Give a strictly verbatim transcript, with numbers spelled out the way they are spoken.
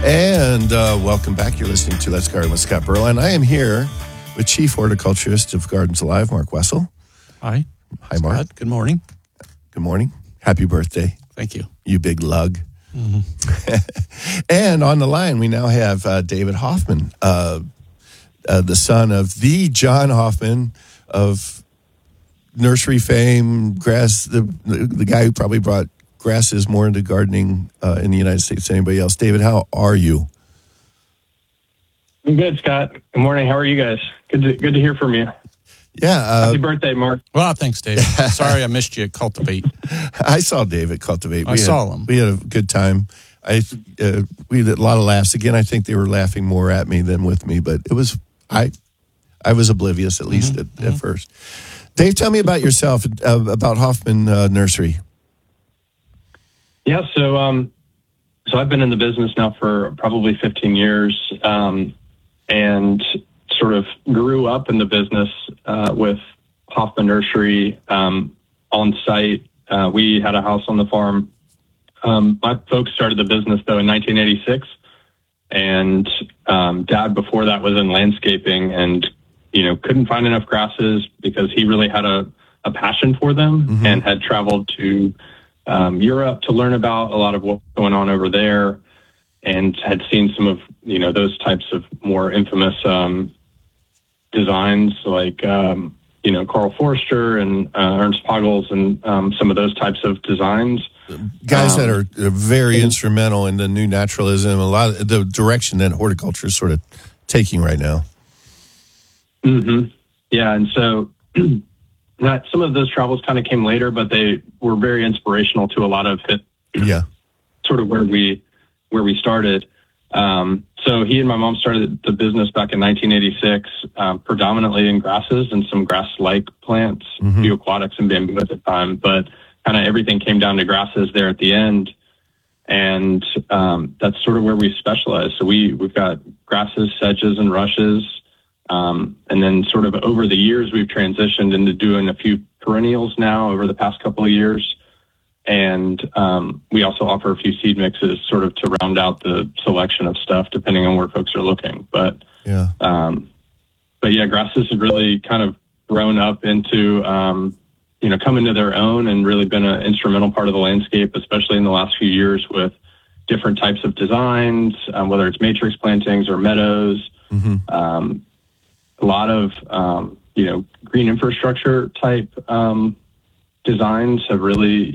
And uh, welcome back. You're listening to Let's Garden with Scott Berline. I am here with Chief Horticulturist of Gardens Alive, Mark Wessel. Hi. Hi, Mark. Scott, good morning. Good morning. Happy birthday. Thank you. You big lug. Mm-hmm. And on the line, we now have uh, David Hoffman, uh, uh, the son of the John Hoffman of nursery fame, grass, the, the, the guy who probably brought grasses more into gardening uh, in the United States than anybody else. David, how are you? I'm good, Scott. Good morning. How are you guys? Good to, good to hear from you. Yeah. Uh, Happy birthday, Mark. Well, thanks, David. Sorry I missed you at Cultivate. I saw David Cultivate. I we saw had, him. We had a good time. I uh, we had a lot of laughs. Again, I think they were laughing more at me than with me, but it was I I was oblivious, at least Mm-hmm. at, Mm-hmm. at first. Dave, tell me about yourself, uh, about Hoffman uh, Nursery. Yeah, so um, so I've been in the business now for probably fifteen years, um, and sort of grew up in the business uh, with Hoffman Nursery um, on site. Uh, we had a house on the farm. Um, my folks started the business, though, in nineteen eighty-six, and um, Dad before that was in landscaping and, you know, couldn't find enough grasses because he really had a, a passion for them Mm-hmm. and had traveled to um, Europe to learn about a lot of what's going on over there and had seen some of, you know, those types of more infamous um, designs like, um, you know, Carl Forster and uh, Ernst Pagels and um, some of those types of designs. Guys Um, that are uh, very instrumental in the new naturalism, a lot of the direction that horticulture is sort of taking right now. Mm-hmm. Yeah, and so that some of those travels kind of came later, but they were very inspirational to a lot of it. Yeah. Sort of where we where we started. Um, so he and my mom started the business back in nineteen eighty-six, um, predominantly in grasses and some grass-like plants, Mhm. few aquatics and bamboo at the time, but kind of everything came down to grasses there at the end. And um, that's sort of where we specialize. So we, we've got grasses, sedges, and rushes. Um, and then sort of over the years, we've transitioned into doing a few perennials now over the past couple of years. And um, we also offer a few seed mixes sort of to round out the selection of stuff, depending on where folks are looking. But Yeah. um, but yeah, grasses have really kind of grown up into, um, you know, come into their own and really been an instrumental part of the landscape, especially in the last few years with different types of designs, um, whether it's matrix plantings or meadows. Mm-hmm. Um, a lot of, um, you know, green infrastructure type um, designs have really,